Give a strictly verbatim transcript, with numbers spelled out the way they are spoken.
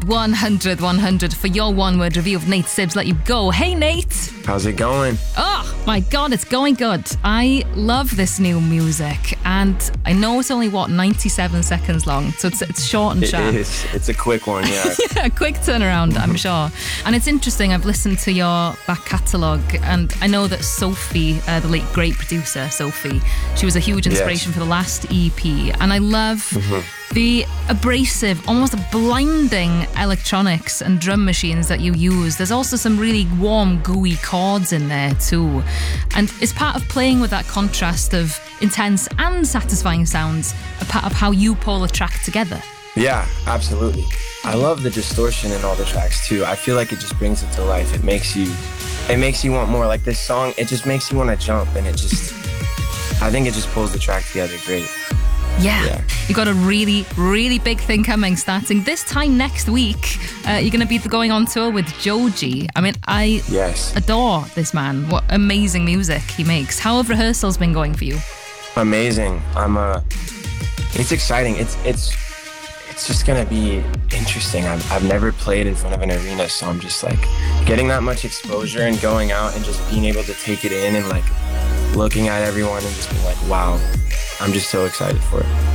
one hundred one hundred for your one-word review of Nate Sibbs. Let you go. Hey, Nate. How's it going? Oh, my God, it's going good. I love this new music, and I know it's only, what, ninety-seven seconds long, so it's it's short and sharp. It is. It's a quick one, yeah. Yeah, a quick turnaround, I'm sure. And it's interesting, I've listened to your back catalogue, and I know that Sophie, uh, the late great producer, Sophie, she was a huge inspiration Yes. for the last E P, and I love Mm-hmm. the abrasive, almost blinding electronics and drum machines that you use. There's also some really warm, gooey chords in there too. And it's part of playing with that contrast of intense and satisfying sounds, a part of how you pull a track together. Yeah, absolutely. I love the distortion in all the tracks too. I feel like it just brings it to life. It makes you, it makes you want more. Like this song, it just makes you want to jump, and it just, I think it just pulls the track together great. Yeah. Yeah. You've got a really, really big thing coming starting this time next week. Uh, you're going to be going on tour with Joji. I mean, I Yes. adore this man. What amazing music he makes. How have rehearsals been going for you? Amazing. I'm uh it's exciting. It's it's it's just gonna be interesting. I've I've never played in front of an arena, so I'm just like getting that much exposure and going out and just being able to take it in and like looking at everyone and just being like, wow, I'm just so excited for it.